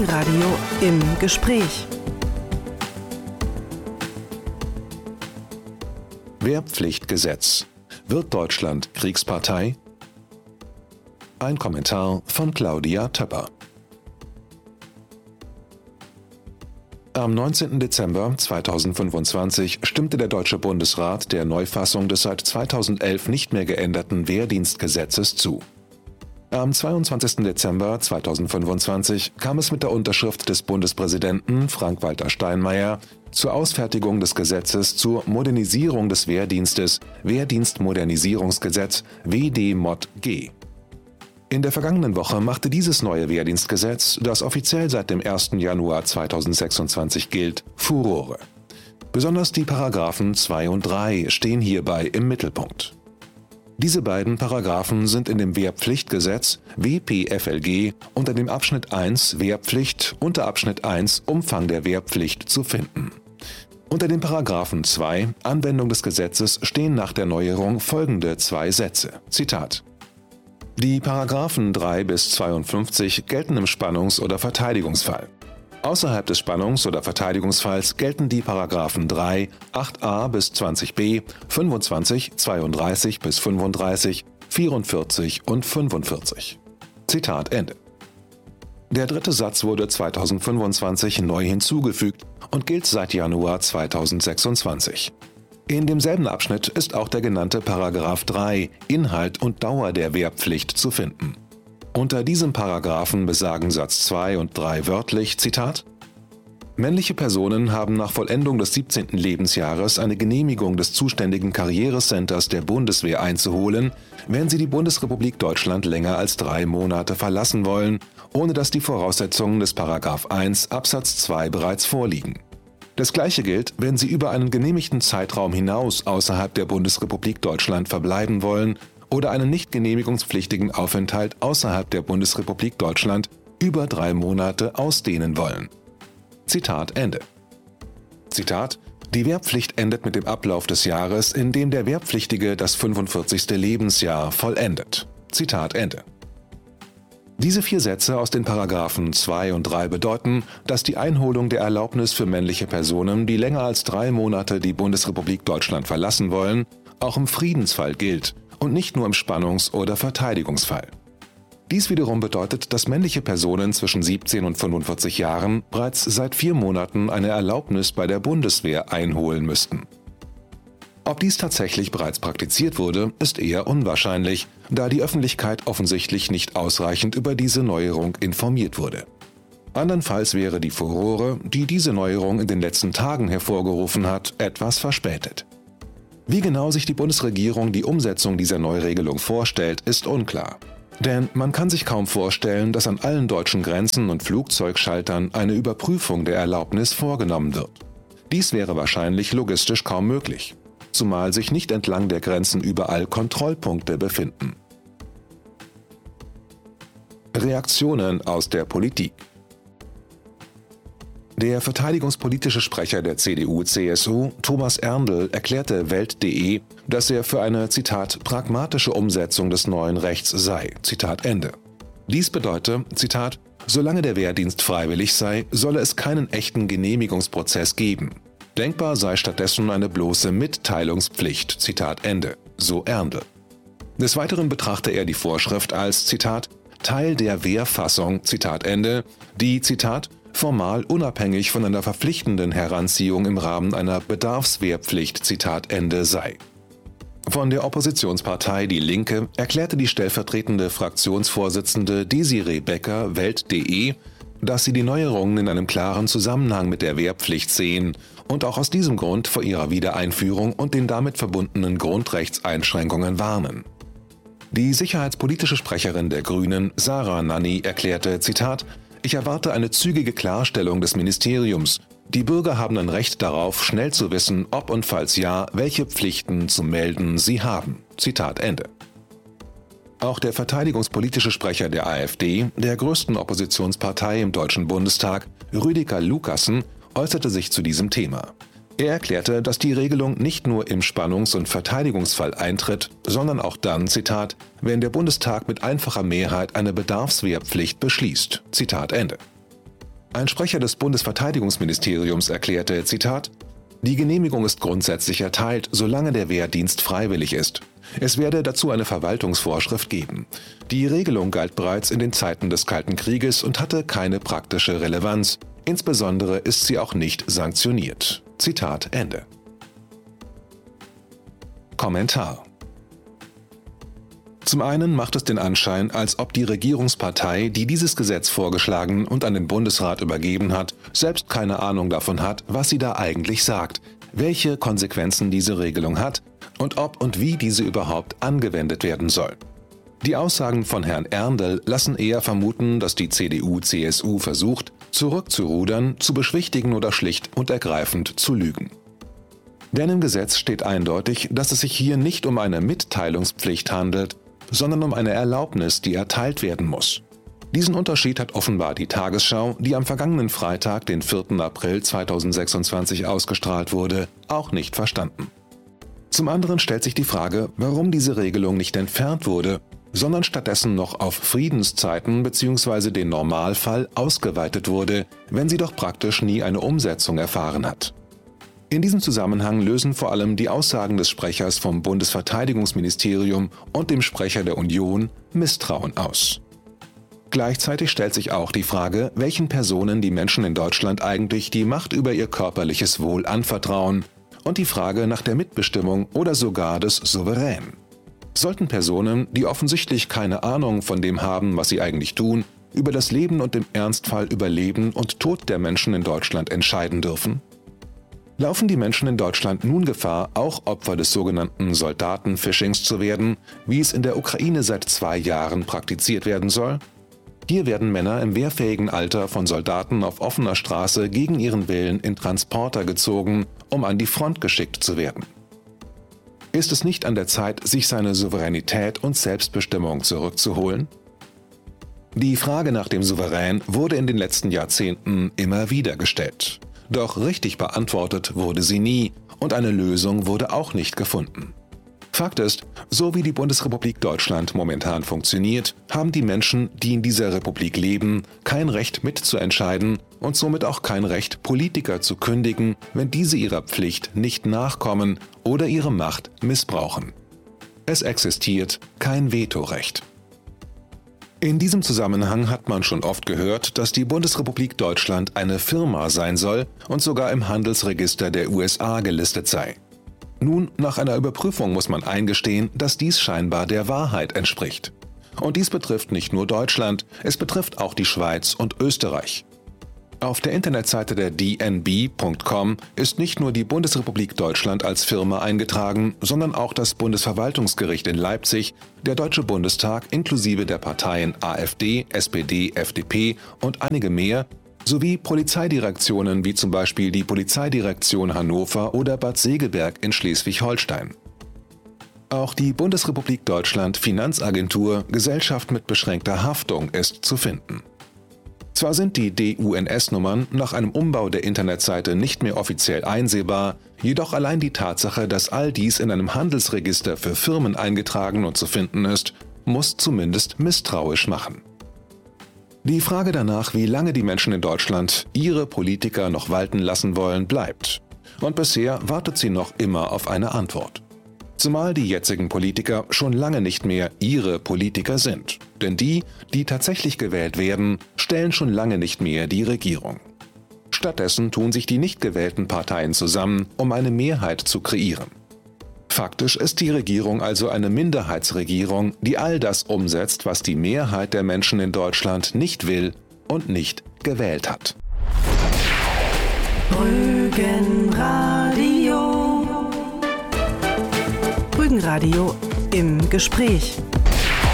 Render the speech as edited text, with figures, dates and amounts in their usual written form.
Gegenradio im Gespräch. Wehrpflichtgesetz. Wird Deutschland Kriegspartei? Ein Kommentar von Claudia Töpper. Am 19. Dezember 2025 stimmte der Deutsche Bundesrat der Neufassung des seit 2011 nicht mehr geänderten Wehrdienstgesetzes zu. Am 22. Dezember 2025 kam es mit der Unterschrift des Bundespräsidenten Frank-Walter Steinmeier zur Ausfertigung des Gesetzes zur Modernisierung des Wehrdienstes, Wehrdienstmodernisierungsgesetz WD-Mod-G. In der vergangenen Woche machte dieses neue Wehrdienstgesetz, das offiziell seit dem 1. Januar 2026 gilt, Furore. Besonders die Paragraphen 2 und 3 stehen hierbei im Mittelpunkt. Diese beiden Paragraphen sind in dem Wehrpflichtgesetz WPFLG unter dem Abschnitt 1 Wehrpflicht unter Abschnitt 1 Umfang der Wehrpflicht zu finden. Unter den Paragraphen 2 Anwendung des Gesetzes stehen nach der Neuerung folgende zwei Sätze. Zitat: Die Paragraphen 3 bis 52 gelten im Spannungs- oder Verteidigungsfall. Außerhalb des Spannungs- oder Verteidigungsfalls gelten die Paragraphen 3, 8a bis 20b, 25, 32 bis 35, 44 und 45. Zitat Ende. Der dritte Satz wurde 2025 neu hinzugefügt und gilt seit Januar 2026. In demselben Abschnitt ist auch der genannte Paragraph 3 Inhalt und Dauer der Wehrpflicht zu finden. Unter diesem Paragraphen besagen Satz 2 und 3 wörtlich, Zitat: Männliche Personen haben nach Vollendung des 17. Lebensjahres eine Genehmigung des zuständigen Karrierecenters der Bundeswehr einzuholen, wenn sie die Bundesrepublik Deutschland länger als 3 Monate verlassen wollen, ohne dass die Voraussetzungen des Paragraph 1 Absatz 2 bereits vorliegen. Das Gleiche gilt, wenn sie über einen genehmigten Zeitraum hinaus außerhalb der Bundesrepublik Deutschland verbleiben wollen oder einen nicht genehmigungspflichtigen Aufenthalt außerhalb der Bundesrepublik Deutschland über 3 Monate ausdehnen wollen. Zitat Ende. Zitat: Die Wehrpflicht endet mit dem Ablauf des Jahres, in dem der Wehrpflichtige das 45. Lebensjahr vollendet. Zitat Ende. Diese 4 Sätze aus den Paragraphen 2 und 3 bedeuten, dass die Einholung der Erlaubnis für männliche Personen, die länger als 3 Monate die Bundesrepublik Deutschland verlassen wollen, auch im Friedensfall gilt und nicht nur im Spannungs- oder Verteidigungsfall. Dies wiederum bedeutet, dass männliche Personen zwischen 17 und 45 Jahren bereits seit 4 Monaten eine Erlaubnis bei der Bundeswehr einholen müssten. Ob dies tatsächlich bereits praktiziert wurde, ist eher unwahrscheinlich, da die Öffentlichkeit offensichtlich nicht ausreichend über diese Neuerung informiert wurde. Andernfalls wäre die Furore, die diese Neuerung in den letzten Tagen hervorgerufen hat, etwas verspätet. Wie genau sich die Bundesregierung die Umsetzung dieser Neuregelung vorstellt, ist unklar. Denn man kann sich kaum vorstellen, dass an allen deutschen Grenzen und Flugzeugschaltern eine Überprüfung der Erlaubnis vorgenommen wird. Dies wäre wahrscheinlich logistisch kaum möglich, zumal sich nicht entlang der Grenzen überall Kontrollpunkte befinden. Reaktionen aus der Politik. Der verteidigungspolitische Sprecher der CDU/CSU, Thomas Erndl, erklärte Welt.de, dass er für eine, Zitat, pragmatische Umsetzung des neuen Rechts sei. Zitat Ende. Dies bedeute, Zitat, solange der Wehrdienst freiwillig sei, solle es keinen echten Genehmigungsprozess geben. Denkbar sei stattdessen eine bloße Mitteilungspflicht. Zitat Ende. So Erndl. Des Weiteren betrachte er die Vorschrift als, Zitat, Teil der Wehrfassung, Zitat Ende, die, Zitat, formal unabhängig von einer verpflichtenden Heranziehung im Rahmen einer Bedarfswehrpflicht, Zitat Ende, sei. Von der Oppositionspartei Die Linke erklärte die stellvertretende Fraktionsvorsitzende Desiree Becker Welt.de, dass sie die Neuerungen in einem klaren Zusammenhang mit der Wehrpflicht sehen und auch aus diesem Grund vor ihrer Wiedereinführung und den damit verbundenen Grundrechtseinschränkungen warnen. Die sicherheitspolitische Sprecherin der Grünen, Sarah Nanni, erklärte, Zitat, Ich erwarte eine zügige Klarstellung des Ministeriums. Die Bürger haben ein Recht darauf, schnell zu wissen, ob und falls ja, welche Pflichten zu melden sie haben. Zitat Ende. Auch der verteidigungspolitische Sprecher der AfD, der größten Oppositionspartei im Deutschen Bundestag, Rüdiger Lukassen, äußerte sich zu diesem Thema. Er erklärte, dass die Regelung nicht nur im Spannungs- und Verteidigungsfall eintritt, sondern auch dann, Zitat, wenn der Bundestag mit einfacher Mehrheit eine Bedarfswehrpflicht beschließt. Zitat Ende. Ein Sprecher des Bundesverteidigungsministeriums erklärte, Zitat, die Genehmigung ist grundsätzlich erteilt, solange der Wehrdienst freiwillig ist. Es werde dazu eine Verwaltungsvorschrift geben. Die Regelung galt bereits in den Zeiten des Kalten Krieges und hatte keine praktische Relevanz. Insbesondere ist sie auch nicht sanktioniert. Zitat Ende. Kommentar. Zum einen macht es den Anschein, als ob die Regierungspartei, die dieses Gesetz vorgeschlagen und an den Bundesrat übergeben hat, selbst keine Ahnung davon hat, was sie da eigentlich sagt, welche Konsequenzen diese Regelung hat und ob und wie diese überhaupt angewendet werden soll. Die Aussagen von Herrn Erndl lassen eher vermuten, dass die CDU/CSU versucht, zurückzurudern, zu beschwichtigen oder schlicht und ergreifend zu lügen. Denn im Gesetz steht eindeutig, dass es sich hier nicht um eine Mitteilungspflicht handelt, sondern um eine Erlaubnis, die erteilt werden muss. Diesen Unterschied hat offenbar die Tagesschau, die am vergangenen Freitag, den 4. April 2026 ausgestrahlt wurde, auch nicht verstanden. Zum anderen stellt sich die Frage, warum diese Regelung nicht entfernt wurde, sondern stattdessen noch auf Friedenszeiten bzw. den Normalfall ausgeweitet wurde, wenn sie doch praktisch nie eine Umsetzung erfahren hat. In diesem Zusammenhang lösen vor allem die Aussagen des Sprechers vom Bundesverteidigungsministerium und dem Sprecher der Union Misstrauen aus. Gleichzeitig stellt sich auch die Frage, welchen Personen die Menschen in Deutschland eigentlich die Macht über ihr körperliches Wohl anvertrauen und die Frage nach der Mitbestimmung oder sogar des Souverän. Sollten Personen, die offensichtlich keine Ahnung von dem haben, was sie eigentlich tun, über das Leben und im Ernstfall über Leben und Tod der Menschen in Deutschland entscheiden dürfen? Laufen die Menschen in Deutschland nun Gefahr, auch Opfer des sogenannten Soldatenphishings zu werden, wie es in der Ukraine seit 2 Jahren praktiziert werden soll? Hier werden Männer im wehrfähigen Alter von Soldaten auf offener Straße gegen ihren Willen in Transporter gezogen, um an die Front geschickt zu werden. Ist es nicht an der Zeit, sich seine Souveränität und Selbstbestimmung zurückzuholen? Die Frage nach dem Souverän wurde in den letzten Jahrzehnten immer wieder gestellt. Doch richtig beantwortet wurde sie nie und eine Lösung wurde auch nicht gefunden. Fakt ist, so wie die Bundesrepublik Deutschland momentan funktioniert, haben die Menschen, die in dieser Republik leben, kein Recht mitzuentscheiden und somit auch kein Recht, Politiker zu kündigen, wenn diese ihrer Pflicht nicht nachkommen oder ihre Macht missbrauchen. Es existiert kein Vetorecht. In diesem Zusammenhang hat man schon oft gehört, dass die Bundesrepublik Deutschland eine Firma sein soll und sogar im Handelsregister der USA gelistet sei. Nun, nach einer Überprüfung muss man eingestehen, dass dies scheinbar der Wahrheit entspricht. Und dies betrifft nicht nur Deutschland, es betrifft auch die Schweiz und Österreich. Auf der Internetseite der dnb.com ist nicht nur die Bundesrepublik Deutschland als Firma eingetragen, sondern auch das Bundesverwaltungsgericht in Leipzig, der Deutsche Bundestag inklusive der Parteien AfD, SPD, FDP und einige mehr, sowie Polizeidirektionen wie zum Beispiel die Polizeidirektion Hannover oder Bad Segeberg in Schleswig-Holstein. Auch die Bundesrepublik Deutschland Finanzagentur Gesellschaft mit beschränkter Haftung ist zu finden. Zwar sind die DUNS-Nummern nach einem Umbau der Internetseite nicht mehr offiziell einsehbar, jedoch allein die Tatsache, dass all dies in einem Handelsregister für Firmen eingetragen und zu finden ist, muss zumindest misstrauisch machen. Die Frage danach, wie lange die Menschen in Deutschland ihre Politiker noch walten lassen wollen, bleibt. Und bisher wartet sie noch immer auf eine Antwort. Zumal die jetzigen Politiker schon lange nicht mehr ihre Politiker sind. Denn die, die tatsächlich gewählt werden, stellen schon lange nicht mehr die Regierung. Stattdessen tun sich die nicht gewählten Parteien zusammen, um eine Mehrheit zu kreieren. Faktisch ist die Regierung also eine Minderheitsregierung, die all das umsetzt, was die Mehrheit der Menschen in Deutschland nicht will und nicht gewählt hat. Rügenradio. Rügenradio im Gespräch.